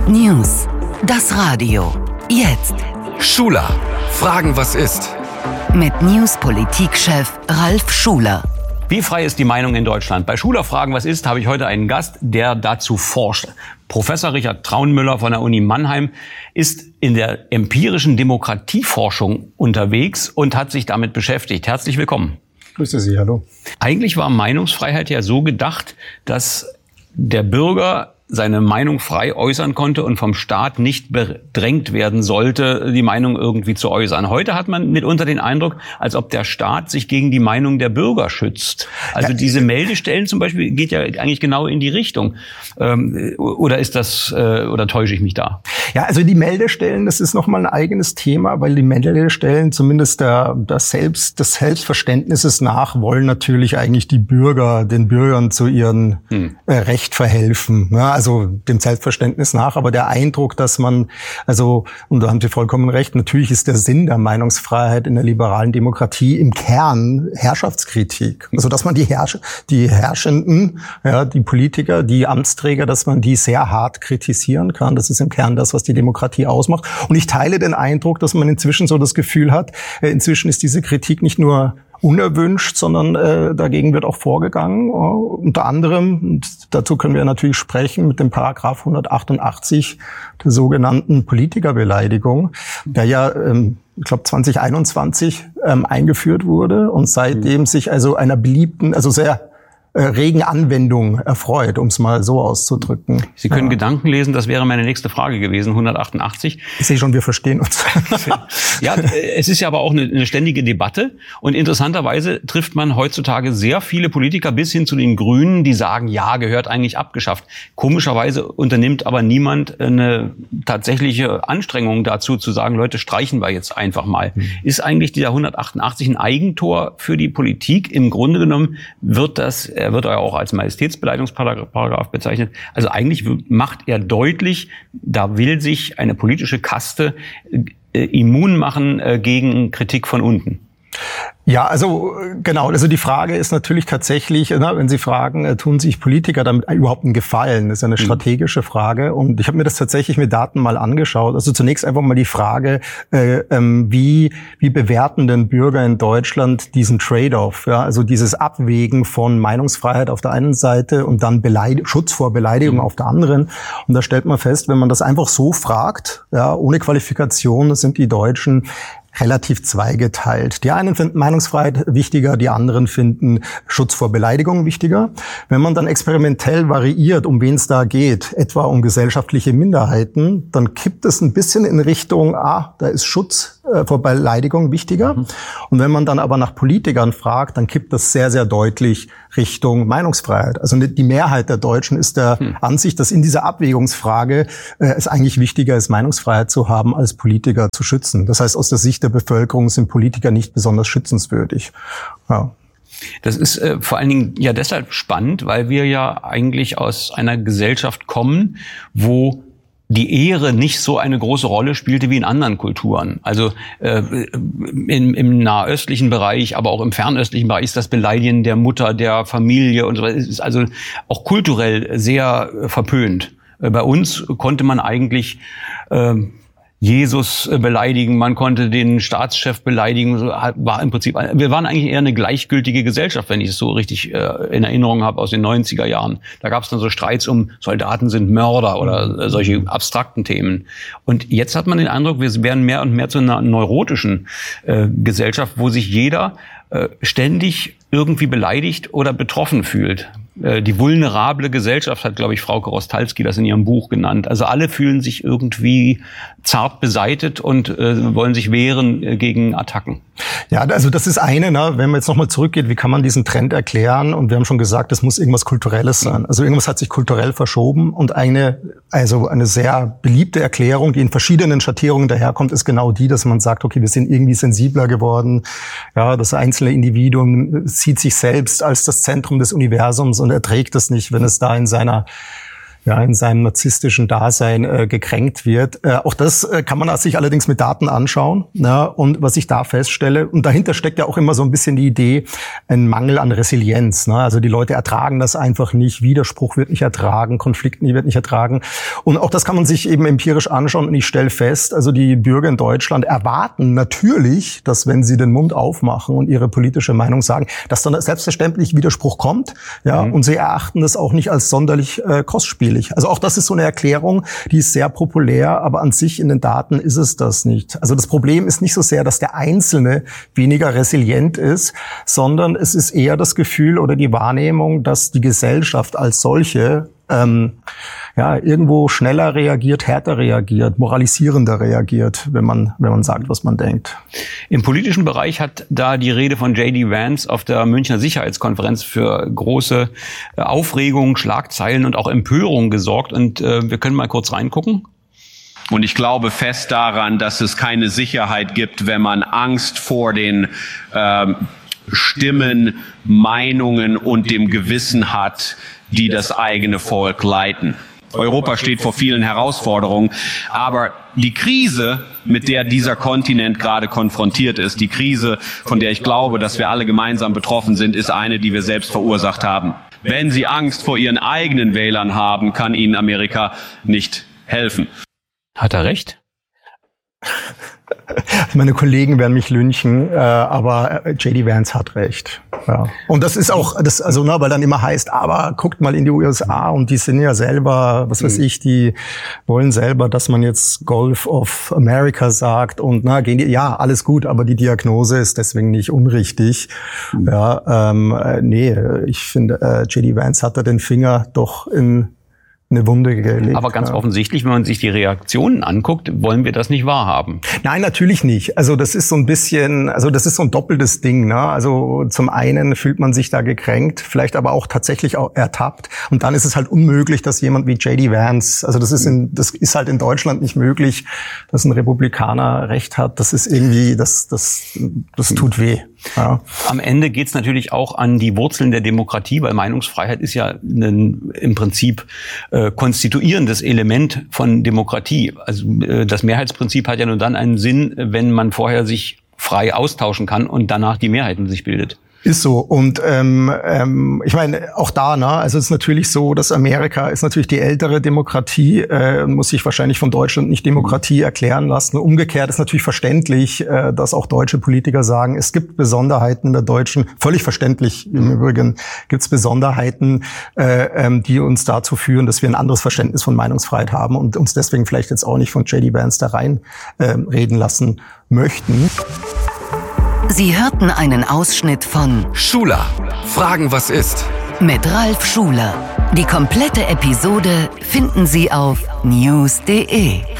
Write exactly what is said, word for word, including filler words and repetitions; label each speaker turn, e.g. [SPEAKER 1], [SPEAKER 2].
[SPEAKER 1] News. Das Radio. Jetzt.
[SPEAKER 2] Schuler. Fragen, was ist?
[SPEAKER 1] Mit News-Politikchef Ralf Schuler.
[SPEAKER 3] Wie frei ist die Meinung in Deutschland? Bei Schuler Fragen, was ist, habe ich heute einen Gast, der dazu forscht. Professor Richard Traunmüller von der Uni Mannheim ist in der empirischen Demokratieforschung unterwegs und hat sich damit beschäftigt. Herzlich willkommen.
[SPEAKER 4] Grüße Sie, hallo.
[SPEAKER 3] Eigentlich war Meinungsfreiheit ja so gedacht, dass der Bürger seine Meinung frei äußern konnte und vom Staat nicht bedrängt werden sollte, die Meinung irgendwie zu äußern. Heute hat man mitunter den Eindruck, als ob der Staat sich gegen die Meinung der Bürger schützt. Also ja, diese Meldestellen zum Beispiel geht ja eigentlich genau in die Richtung. Ähm, oder ist das, äh, oder täusche ich mich da?
[SPEAKER 4] Ja, also die Meldestellen, das ist nochmal ein eigenes Thema, weil die Meldestellen zumindest der, der Selbst, des Selbstverständnisses nach wollen natürlich eigentlich die Bürger, den Bürgern zu ihrem hm. äh, Recht verhelfen. Ja, also dem Selbstverständnis nach, aber der Eindruck, dass man, also, und da haben Sie vollkommen recht, natürlich ist der Sinn der Meinungsfreiheit in der liberalen Demokratie im Kern Herrschaftskritik. Also, dass man die, Herrsch- die Herrschenden, ja, die Politiker, die Amtsträger, dass man die sehr hart kritisieren kann. Das ist im Kern das, was die Demokratie ausmacht. Und ich teile den Eindruck, dass man inzwischen so das Gefühl hat, äh, inzwischen ist diese Kritik nicht nur unerwünscht, sondern äh, dagegen wird auch vorgegangen. Äh, unter anderem, und dazu können wir natürlich sprechen, mit dem Paragraph hundertachtundachtzig der sogenannten Politikerbeleidigung, der ja, ähm, ich glaube, zwanzig einundzwanzig ähm, eingeführt wurde und seitdem mhm. sich also einer beliebten, also sehr äh, regen Anwendung erfreut, um es mal so auszudrücken.
[SPEAKER 3] Sie können
[SPEAKER 4] ja.
[SPEAKER 3] Gedanken lesen, das wäre meine nächste Frage gewesen, hundertachtundachtzig.
[SPEAKER 4] Ich sehe schon, wir verstehen uns.
[SPEAKER 3] Ja, es ist ja aber auch eine, eine ständige Debatte und interessanterweise trifft man heutzutage sehr viele Politiker bis hin zu den Grünen, die sagen, ja, gehört eigentlich abgeschafft. Komischerweise unternimmt aber niemand eine tatsächliche Anstrengung dazu, zu sagen, Leute, streichen wir jetzt einfach mal. Mhm. Ist eigentlich dieser hundertachtundachtzig ein Eigentor für die Politik? Im Grunde genommen wird das, er wird ja auch als Majestätsbeleidigungsparagraph bezeichnet. Also eigentlich macht er deutlich, da will sich eine politische Kaste äh, immun machen äh, gegen Kritik von unten.
[SPEAKER 4] Ja, also genau. Also die Frage ist natürlich tatsächlich, ne, wenn Sie fragen, tun sich Politiker damit überhaupt einen Gefallen? Das ist ja eine strategische Frage. Und ich habe mir das tatsächlich mit Daten mal angeschaut. Also zunächst einfach mal die Frage, äh, ähm, wie wie bewerten denn Bürger in Deutschland diesen Trade-off? Ja, also dieses Abwägen von Meinungsfreiheit auf der einen Seite und dann Beleid- Schutz vor Beleidigung mhm. auf der anderen. Und da stellt man fest, wenn man das einfach so fragt, ja, ohne Qualifikation, sind die Deutschen relativ zweigeteilt. Die einen finden Meinungsfreiheit wichtiger, die anderen finden Schutz vor Beleidigung wichtiger. Wenn man dann experimentell variiert, um wen es da geht, etwa um gesellschaftliche Minderheiten, dann kippt es ein bisschen in Richtung, ah, da ist Schutz äh, vor Beleidigung wichtiger. Mhm. Und wenn man dann aber nach Politikern fragt, dann kippt das sehr, sehr deutlich Richtung Meinungsfreiheit. Also die Mehrheit der Deutschen ist der mhm. Ansicht, dass in dieser Abwägungsfrage äh, es eigentlich wichtiger ist, Meinungsfreiheit zu haben, als Politiker zu schützen. Das heißt, aus der Sicht der Bevölkerung sind Politiker nicht besonders schützenswürdig. Ja.
[SPEAKER 3] Das ist äh, vor allen Dingen ja deshalb spannend, weil wir ja eigentlich aus einer Gesellschaft kommen, wo die Ehre nicht so eine große Rolle spielte wie in anderen Kulturen. Also äh, im, im nahöstlichen Bereich, aber auch im fernöstlichen Bereich ist das Beleidigen der Mutter, der Familie und so weiter. Es ist also auch kulturell sehr äh, verpönt. Äh, bei uns konnte man eigentlich äh, Jesus beleidigen, man konnte den Staatschef beleidigen, war im Prinzip, wir waren eigentlich eher eine gleichgültige Gesellschaft, wenn ich es so richtig äh, in Erinnerung habe aus den neunziger Jahren. Da gab es dann so Streits um Soldaten sind Mörder oder solche abstrakten Themen. Und jetzt hat man den Eindruck, wir werden mehr und mehr zu einer neurotischen äh, Gesellschaft, wo sich jeder äh, ständig irgendwie beleidigt oder betroffen fühlt. Die vulnerable Gesellschaft hat, glaube ich, Frau Rostalski das in ihrem Buch genannt. Also alle fühlen sich irgendwie zart beseitet und äh, wollen sich wehren äh, gegen Attacken.
[SPEAKER 4] Ja, also das ist eine, ne? Wenn man jetzt nochmal zurückgeht, wie kann man diesen Trend erklären? Und wir haben schon gesagt, es muss irgendwas Kulturelles sein. Also irgendwas hat sich kulturell verschoben und eine, also eine sehr beliebte Erklärung, die in verschiedenen Schattierungen daherkommt, ist genau die, dass man sagt, okay, wir sind irgendwie sensibler geworden. Ja, das einzelne Individuum sieht sich selbst als das Zentrum des Universums und erträgt es nicht, wenn es da in seiner ja, in seinem narzisstischen Dasein äh, gekränkt wird. Äh, auch das äh, kann man sich allerdings mit Daten anschauen. Ja, und was ich da feststelle, und dahinter steckt ja auch immer so ein bisschen die Idee, ein Mangel an Resilienz. Ne? Also die Leute ertragen das einfach nicht, Widerspruch wird nicht ertragen, Konflikt wird nicht ertragen. Und auch das kann man sich eben empirisch anschauen. Und ich stelle fest, also die Bürger in Deutschland erwarten natürlich, dass wenn sie den Mund aufmachen und ihre politische Meinung sagen, dass dann selbstverständlich Widerspruch kommt. Ja, mhm. Und sie erachten das auch nicht als sonderlich äh, kostspielig. Also auch das ist so eine Erklärung, die ist sehr populär, aber an sich in den Daten ist es das nicht. Also das Problem ist nicht so sehr, dass der Einzelne weniger resilient ist, sondern es ist eher das Gefühl oder die Wahrnehmung, dass die Gesellschaft als solche ähm, ja irgendwo schneller reagiert, härter reagiert, moralisierender reagiert, wenn man wenn man sagt, was man denkt.
[SPEAKER 3] Im politischen Bereich hat da die Rede von J D Vance auf der Münchner Sicherheitskonferenz für große Aufregung, Schlagzeilen und auch Empörung gesorgt. Und äh, wir können mal kurz reingucken.
[SPEAKER 5] Und ich glaube fest daran, dass es keine Sicherheit gibt, wenn man Angst vor den ähm, Stimmen, Meinungen und dem Gewissen hat, die das eigene Volk leiten. Europa steht vor vielen Herausforderungen, aber die Krise, mit der dieser Kontinent gerade konfrontiert ist, die Krise, von der ich glaube, dass wir alle gemeinsam betroffen sind, ist eine, die wir selbst verursacht haben. Wenn Sie Angst vor Ihren eigenen Wählern haben, kann Ihnen Amerika nicht helfen.
[SPEAKER 3] Hat er recht?
[SPEAKER 4] Meine Kollegen werden mich lynchen, äh, aber J D Vance hat recht. Ja. Und das ist auch, das, also, ne, weil dann immer heißt, aber guckt mal in die U S A und die sind ja selber, was weiß ich, die wollen selber, dass man jetzt Gulf of America sagt und na, gehen die, ja, alles gut, aber die Diagnose ist deswegen nicht unrichtig. Mhm. Ja, ähm, äh, nee, ich finde, äh, J D Vance hat da den Finger doch in eine Wunde gelegt.
[SPEAKER 3] Aber ganz
[SPEAKER 4] ja.
[SPEAKER 3] offensichtlich, wenn man sich die Reaktionen anguckt, wollen wir das nicht wahrhaben.
[SPEAKER 4] Nein, natürlich nicht. Also das ist so ein bisschen, also das ist so ein doppeltes Ding. Ne? Also zum einen fühlt man sich da gekränkt, vielleicht aber auch tatsächlich auch ertappt. Und dann ist es halt unmöglich, dass jemand wie J D Vance, also das ist in, das ist halt in Deutschland nicht möglich, dass ein Republikaner Recht hat. Das ist irgendwie, das, das, das tut weh. Ja.
[SPEAKER 3] Am Ende geht's natürlich auch an die Wurzeln der Demokratie, weil Meinungsfreiheit ist ja ein, im Prinzip äh, konstituierendes Element von Demokratie. Also äh, das Mehrheitsprinzip hat ja nur dann einen Sinn, wenn man vorher sich frei austauschen kann und danach die Mehrheiten sich bildet.
[SPEAKER 4] Ist so. Und ähm, ähm, ich meine, auch da, ne, also es ist natürlich so, dass Amerika ist natürlich die ältere Demokratie, äh, muss sich wahrscheinlich von Deutschland nicht Demokratie erklären lassen. Umgekehrt ist natürlich verständlich, äh, dass auch deutsche Politiker sagen, es gibt Besonderheiten in der deutschen, völlig verständlich im Übrigen, gibt es Besonderheiten, äh, ähm, die uns dazu führen, dass wir ein anderes Verständnis von Meinungsfreiheit haben und uns deswegen vielleicht jetzt auch nicht von J D Vance da rein äh, reden lassen möchten.
[SPEAKER 1] Sie hörten einen Ausschnitt von
[SPEAKER 2] Schuler. Fragen, was ist?
[SPEAKER 1] Mit Ralf Schuler. Die komplette Episode finden Sie auf news punkt de.